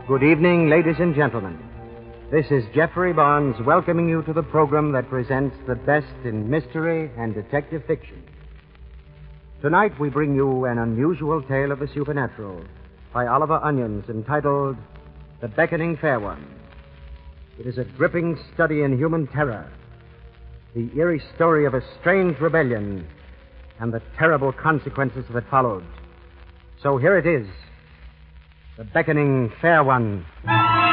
Good evening, ladies and gentlemen. This is Jeffrey Barnes welcoming you to the program that presents the best in mystery and detective fiction. Tonight we bring you an unusual tale of the supernatural by Oliver Onions entitled The Beckoning Fair One. It is a gripping study in human terror, the eerie story of a strange rebellion and the terrible consequences that followed. So here it is, The Beckoning Fair One.